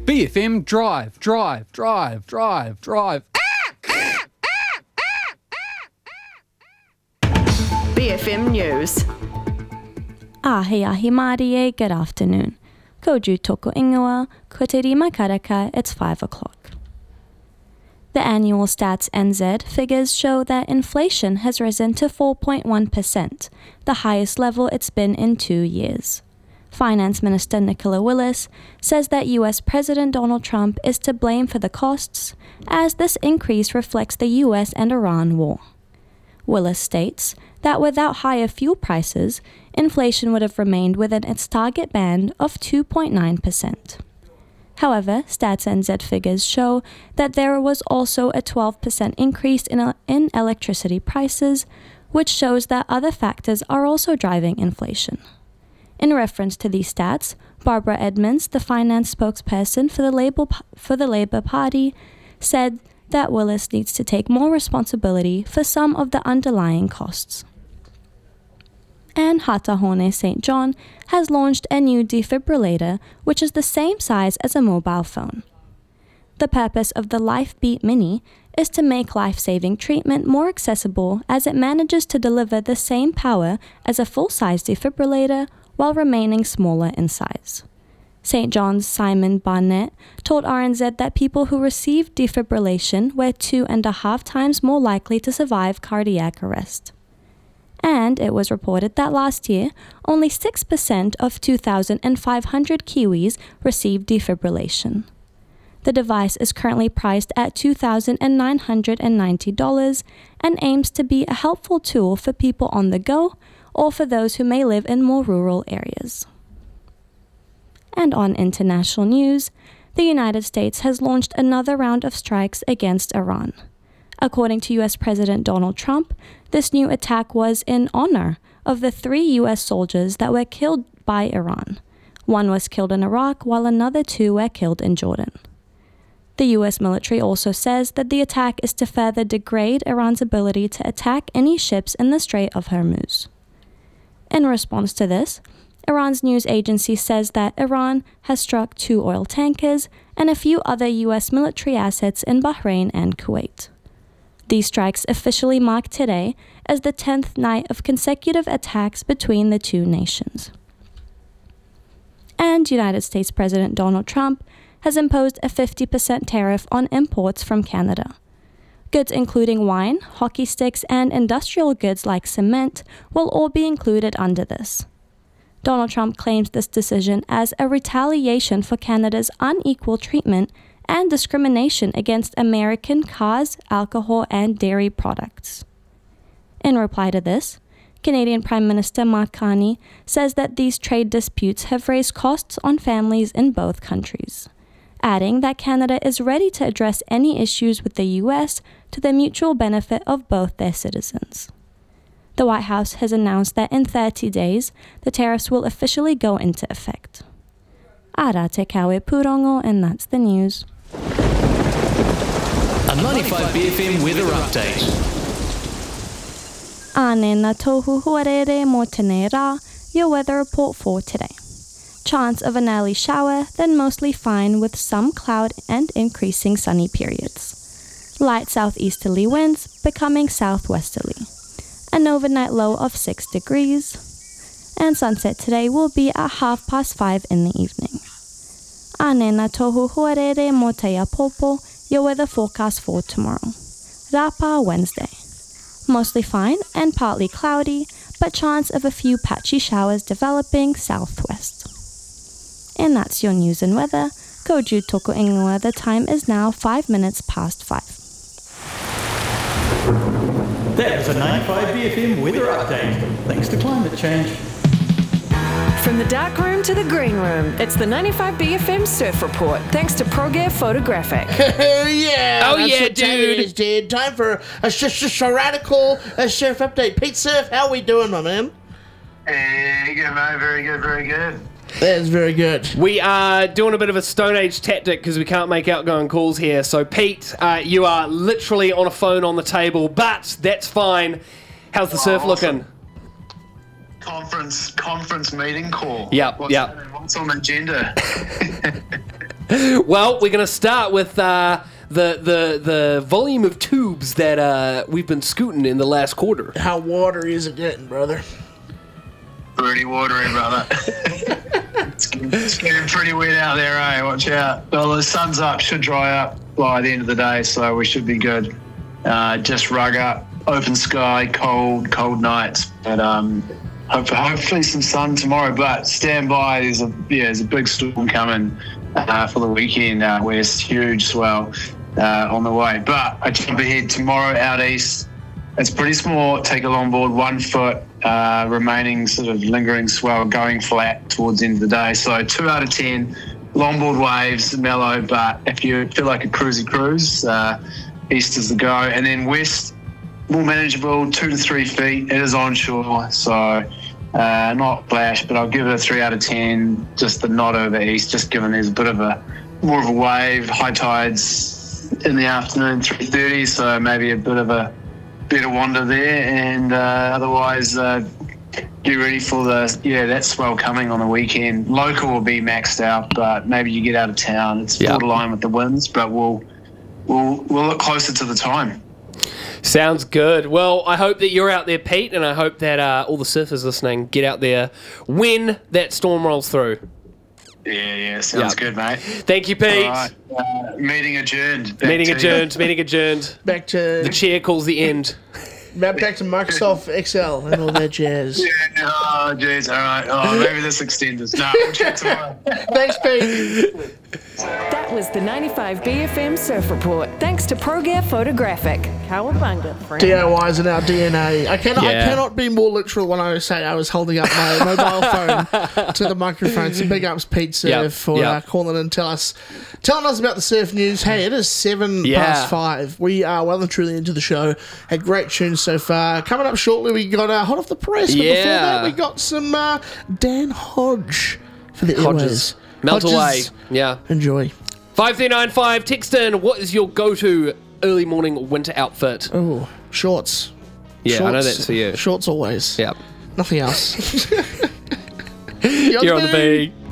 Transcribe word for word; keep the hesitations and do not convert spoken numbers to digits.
B F M Drive, Drive, Drive, Drive, Drive. B F M News. Ahi ahi Marie, good afternoon. Koju toko ingoa, koterima karaka, it's five o'clock. The annual Stats N Z figures show that inflation has risen to four point one percent, the highest level it's been in two years. Finance Minister Nicola Willis says that U S President Donald Trump is to blame for the costs, as this increase reflects the U S and Iran war. Willis states that without higher fuel prices, inflation would have remained within its target band of two point nine percent. However, Stats N Z figures show that there was also a twelve percent increase in, in electricity prices, which shows that other factors are also driving inflation. In reference to these stats, Barbara Edmonds, the finance spokesperson for the Labour, for the Labour Party, said that Willis needs to take more responsibility for some of the underlying costs. And Hatahone Saint John has launched a new defibrillator, which is the same size as a mobile phone. The purpose of the LifeBeat Mini is to make life-saving treatment more accessible, as it manages to deliver the same power as a full-size defibrillator while remaining smaller in size. Saint John's Simon Barnett told R N Z that people who receive defibrillation were two and a half times more likely to survive cardiac arrest. And it was reported that last year, only six percent of two thousand five hundred Kiwis received defibrillation. The device is currently priced at two thousand nine hundred ninety dollars and aims to be a helpful tool for people on the go or for those who may live in more rural areas. And on international news, the United States has launched another round of strikes against Iran. According to U S President Donald Trump, this new attack was in honor of the three U S soldiers that were killed by Iran. One was killed in Iraq, while another two were killed in Jordan. The U S military also says that the attack is to further degrade Iran's ability to attack any ships in the Strait of Hormuz. In response to this, Iran's news agency says that Iran has struck two oil tankers and a few other U S military assets in Bahrain and Kuwait. These strikes officially mark today as the tenth night of consecutive attacks between the two nations. And United States President Donald Trump has imposed a fifty percent tariff on imports from Canada. Goods including wine, hockey sticks, and industrial goods like cement will all be included under this. Donald Trump claims this decision as a retaliation for Canada's unequal treatment and discrimination against American cars, alcohol, and dairy products. In reply to this, Canadian Prime Minister Mark Carney says that these trade disputes have raised costs on families in both countries, adding that Canada is ready to address any issues with the U S to the mutual benefit of both their citizens. The White House has announced that in thirty days, the tariffs will officially go into effect. Ara te kawe purongo, and that's the news. A ninety-five B F M weather update. Ane na tohu huarere mo tēnei rā, your weather report for today. Chance of an early shower, then mostly fine with some cloud and increasing sunny periods. Light southeasterly winds becoming southwesterly. An overnight low of six degrees. And sunset today will be at half past five in the evening. Ane na tohu huarere mo te apopo, your weather forecast for tomorrow. Rapa Wednesday. Mostly fine and partly cloudy, but chance of a few patchy showers developing southwest. And that's your news and weather. Koju toko ingoa, the time is now five minutes past five. That was a ninety-five B F M weather update, thanks to climate change. From the dark room to the green room, it's the ninety-five B F M Surf Report, thanks to ProGear Photographic. yeah, Oh, that's yeah, what time it dude. is, dude. Time for a sh- sh- sh- radical uh, surf update. Pete Surf, how we doing, my man? Hey, good, mate. Very good, very good. That is very good. We are doing a bit of a Stone Age tactic because we can't make outgoing calls here. So, Pete, uh, you are literally on a phone on the table, but that's fine. How's the surf Oh, awesome. looking? Conference conference meeting call. Yep, what's, yep. What's on the agenda? Well, we're going to start with uh, the, the the volume of tubes that uh, we've been scooting in the last quarter. How watery is it getting, brother? Pretty watery, brother. it's, getting, it's getting pretty wet out there, eh? Watch out. Well, the sun's up, should dry up by the end of the day, so we should be good. Uh, just rug up, open sky, cold, cold nights, but um, hope, hopefully some sun tomorrow. But stand by, there's a yeah, there's a big storm coming uh, for the weekend. Uh, west, huge swell uh, on the way. But I jump ahead tomorrow out east. It's pretty small. Take a longboard, one foot, uh, remaining sort of lingering swell, going flat towards the end of the day. So two out of ten. Longboard waves, mellow, but if you feel like a cruisy cruise, uh, east is the go. And then west, more manageable, two to three feet. It is onshore, so uh, not flash, but I'll give it a three out of ten. Just the nod over east, just given there's a bit of a more of a wave, high tides in the afternoon, three thirty, so maybe a bit of a better wander there. And uh, otherwise, uh, get ready for the yeah that swell coming on the weekend. Local will be maxed out, but maybe you get out of town. It's Yeah. borderline with the winds, but we'll we'll we'll look closer to the time. Sounds good. Well, I hope that you're out there, Pete, and I hope that uh, all the surfers listening get out there when that storm rolls through. Yeah, yeah, sounds Yeah. good, mate. Thank you, Pete. All right, uh, meeting adjourned. Back Meeting to you. adjourned. Meeting adjourned. Back to The chair calls the end. back, back to Microsoft Excel and all that jazz. Yeah, oh, jeez, all right. Oh, maybe this extends us. No, we'll chat tomorrow. Thanks, Pete. That was the ninety-five B F M Surf Report. Thanks to ProGear Photographic. Cowabunga, friend. D I Ys in our D N A. I cannot, I Yeah. cannot be more literal when I say I was holding up my mobile phone to the microphone. So big ups, Pete Surf, Yep, for yep. Uh, calling in, tell us, telling us about the surf news. Hey, it is seven Yeah. past five. We are well and truly into the show. Had great tunes so far. Coming up shortly, we got uh, hot off the press. But before Yeah. that, we got some uh, Dan Hodge for the Hodges. airways. Melt Hodges, away. Yeah. Enjoy. five three nine five, text in. What is your go-to early morning winter outfit? Oh, shorts. Yeah, shorts. I know that's for you. Shorts always. Yeah. Nothing else. You're on the beat.